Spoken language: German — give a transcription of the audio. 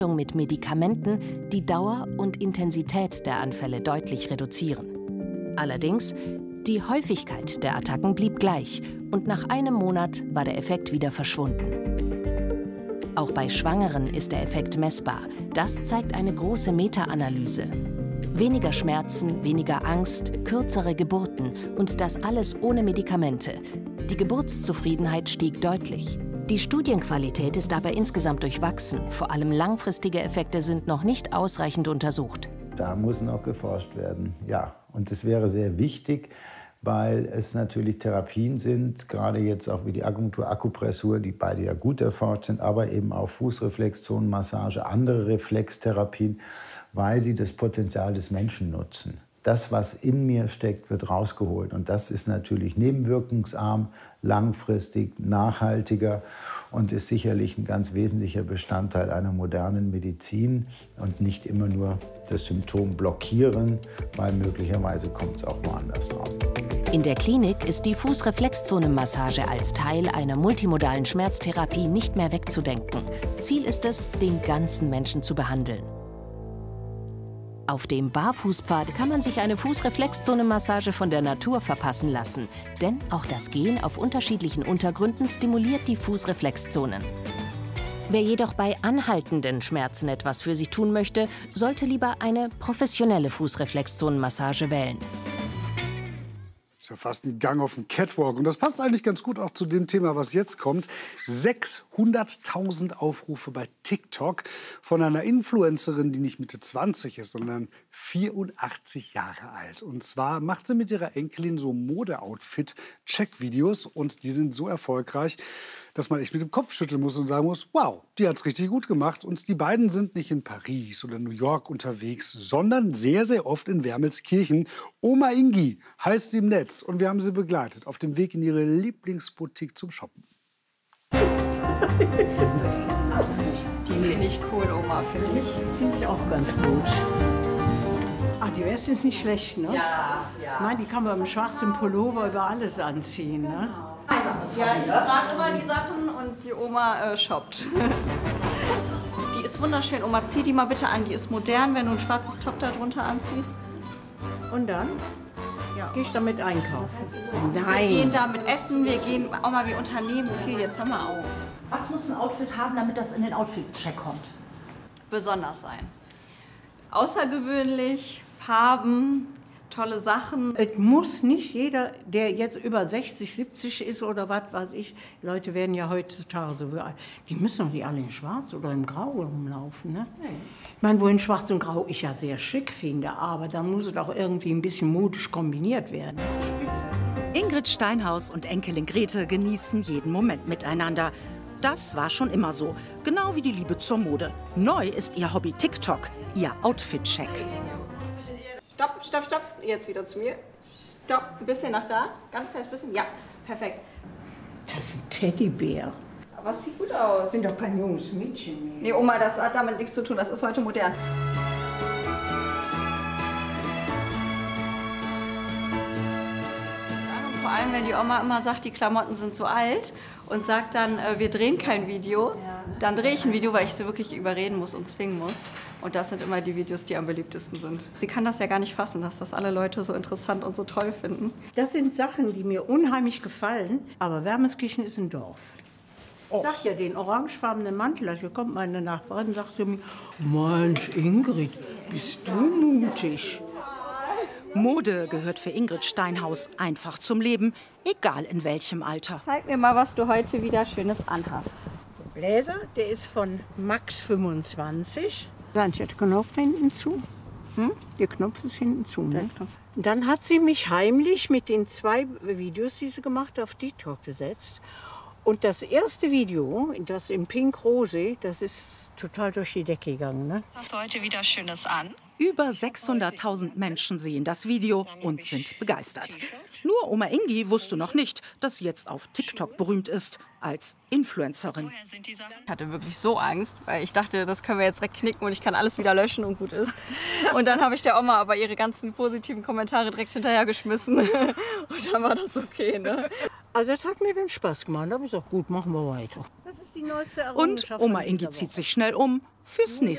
mit Medikamenten die Dauer und Intensität der Anfälle deutlich reduzieren. Allerdings, die Häufigkeit der Attacken blieb gleich und nach einem Monat war der Effekt wieder verschwunden. Auch bei Schwangeren ist der Effekt messbar. Das zeigt eine große Meta-Analyse. Weniger Schmerzen, weniger Angst, kürzere Geburten und das alles ohne Medikamente. Die Geburtszufriedenheit stieg deutlich. Die Studienqualität ist aber insgesamt durchwachsen. Vor allem langfristige Effekte sind noch nicht ausreichend untersucht. Da muss noch geforscht werden, ja. Und es wäre sehr wichtig, weil es natürlich Therapien sind, gerade jetzt auch wie die Akupunktur, Akupressur, die beide ja gut erforscht sind, aber eben auch Fußreflexzonenmassage, andere Reflextherapien, weil sie das Potenzial des Menschen nutzen. Das, was in mir steckt, wird rausgeholt. Und das ist natürlich nebenwirkungsarm, langfristig, nachhaltiger und ist sicherlich ein ganz wesentlicher Bestandteil einer modernen Medizin und nicht immer nur das Symptom blockieren, weil möglicherweise kommt es auch woanders raus. In der Klinik ist die Fußreflexzonenmassage als Teil einer multimodalen Schmerztherapie nicht mehr wegzudenken. Ziel ist es, den ganzen Menschen zu behandeln. Auf dem Barfußpfad kann man sich eine Fußreflexzonenmassage von der Natur verpassen lassen. Denn auch das Gehen auf unterschiedlichen Untergründen stimuliert die Fußreflexzonen. Wer jedoch bei anhaltenden Schmerzen etwas für sich tun möchte, sollte lieber eine professionelle Fußreflexzonenmassage wählen. Das ist ja fast ein Gang auf den Catwalk. Und das passt eigentlich ganz gut auch zu dem Thema, was jetzt kommt. 600.000 Aufrufe bei TikTok von einer Influencerin, die nicht Mitte 20 ist, sondern 84 Jahre alt. Und zwar macht sie mit ihrer Enkelin so Mode-Outfit-Check-Videos. Und die sind so erfolgreich, dass man echt mit dem Kopf schütteln muss und sagen muss, wow, die hat's richtig gut gemacht. Und die beiden sind nicht in Paris oder New York unterwegs, sondern sehr, sehr oft in Wermelskirchen. Oma Ingi heißt sie im Netz und wir haben sie begleitet auf dem Weg in ihre Lieblingsboutique zum Shoppen. Die finde ich cool, Oma, finde ich. Finde ich auch ganz gut. Ach, die Weste ist nicht schlecht, ne? Ja, ja. Ich meine, die kann man mit einem schwarzen Pullover über alles anziehen, ne? Ja, ich trage immer die Sachen und die Oma shoppt. Die ist wunderschön. Oma, zieh die mal bitte an. Die ist modern, wenn du ein schwarzes Top da drunter anziehst. Und dann? Ja. Gehe ich damit einkaufen? Wir gehen damit essen, wir gehen, Oma, wir unternehmen viel. Jetzt hör mal auf. Was muss ein Outfit haben, damit das in den Outfit-Check kommt? Besonders sein. Außergewöhnlich, Farben, tolle Sachen. Es muss nicht jeder, der jetzt über 60, 70 ist oder was weiß ich, Leute werden ja heutzutage so, die müssen doch nicht alle in Schwarz oder in Grau rumlaufen, ne? Nee. Ich meine, wo in Schwarz und Grau ich ja sehr schick finde, aber dann muss es auch irgendwie ein bisschen modisch kombiniert werden. Ingrid Steinhaus und Enkelin Grete genießen jeden Moment miteinander. Das war schon immer so, genau wie die Liebe zur Mode. Neu ist ihr Hobby TikTok, ihr Outfit-Check. Stopp, stopp, stopp. Jetzt wieder zu mir. Stopp, ein bisschen nach da. Ganz kleines bisschen. Ja, perfekt. Das ist ein Teddybär. Aber es sieht gut aus. Ich bin doch kein junges Mädchen mehr. Nee, Oma, das hat damit nichts zu tun. Das ist heute modern. Vor allem, wenn die Oma immer sagt, die Klamotten sind zu alt und sagt dann, wir drehen kein Video, dann drehe ich ein Video, weil ich sie wirklich überreden muss und zwingen muss. Und das sind immer die Videos, die am beliebtesten sind. Sie kann das ja gar nicht fassen, dass das alle Leute so interessant und so toll finden. Das sind Sachen, die mir unheimlich gefallen, aber Wermelskirchen ist ein Dorf. Ich sag ja, den orangefarbenen Mantel, hier kommt meine Nachbarin und sagt zu mir, Mensch, Ingrid, bist du mutig. Mode gehört für Ingrid Steinhaus einfach zum Leben, egal in welchem Alter. Zeig mir mal, was du heute wieder Schönes anhast. Der Bläser, der ist von Max 25. Der Knopf hinten zu. Der Knopf ist hinten zu. Ne? Dann hat sie mich heimlich mit den 2 Videos, die sie gemacht hat, auf TikTok gesetzt. Und das erste Video, das in Pink-Rose, das ist total durch die Decke gegangen. Ne? Hast du heute wieder Schönes an? Über 600.000 Menschen sehen das Video und sind begeistert. Nur Oma Ingi wusste noch nicht, dass sie jetzt auf TikTok berühmt ist als Influencerin. Ich hatte wirklich so Angst, weil ich dachte, das können wir jetzt direkt knicken und ich kann alles wieder löschen und gut ist. Und dann habe ich der Oma aber ihre ganzen positiven Kommentare direkt hinterhergeschmissen. Und dann war das okay, ne? Also das hat mir dann Spaß gemacht. Da habe ich gesagt, gut, machen wir weiter. Das ist die neueste Errungenschaft. Und Oma Ingi zieht sich schnell um fürs nächste